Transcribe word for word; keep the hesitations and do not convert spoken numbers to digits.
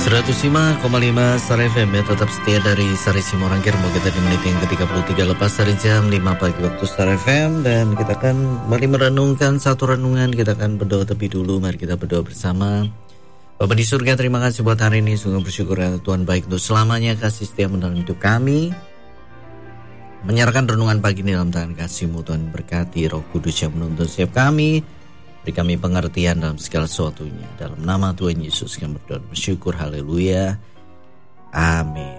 seratus lima koma lima Star F M ya, tetap setia dari Sari Simorangkir. Mau kita di menit yang ke tiga puluh tiga lepas dari jam lima pagi waktu Star F M. Dan kita akan kembali merenungkan satu renungan. Kita akan berdoa terlebih dulu. Mari kita berdoa bersama. Bapa di surga, terima kasih buat hari ini. Sungguh bersyukur ya Tuhan baik untuk selamanya. Kasih setia mendalam hidup kami. Menyerahkan renungan pagi ini dalam tangan kasih-Mu Tuhan. Berkati Roh Kudus yang menuntun setiap kami. Beri kami pengertian dalam segala sesuatunya. Dalam nama Tuhan Yesus kami berdoa bersyukur. Haleluya. Amin.